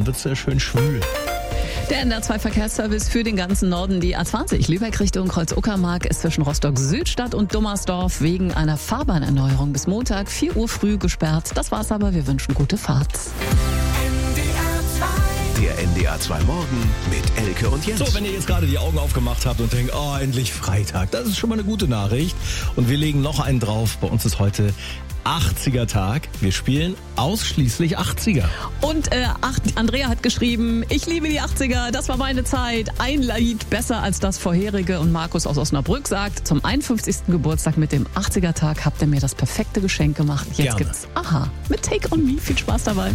dann wird es schön schwül. Der NDR2-Verkehrsservice für den ganzen Norden. Die A20 Lübeck Richtung Kreuz-Uckermark ist zwischen Rostock-Südstadt und Dummersdorf wegen einer Fahrbahnerneuerung bis Montag 4 Uhr früh gesperrt. Das war's aber, wir wünschen gute Fahrt. Der NDR 2 Morgen mit Elke und Jens. So, wenn ihr jetzt gerade die Augen aufgemacht habt und denkt, oh, endlich Freitag, das ist schon mal eine gute Nachricht. Und wir legen noch einen drauf. Bei uns ist heute 80er-Tag. Wir spielen ausschließlich 80er. Und Andrea hat geschrieben, ich liebe die 80er, das war meine Zeit. Ein Lied besser als das vorherige. Und Markus aus Osnabrück sagt, zum 51. Geburtstag mit dem 80er-Tag habt ihr mir das perfekte Geschenk gemacht. Jetzt Gerne. gibt's Aha mit Take on Me. Viel Spaß dabei.